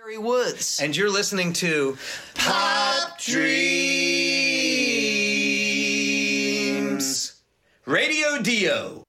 Barry Woods. And you're listening to Pop Dreams Radio Dio.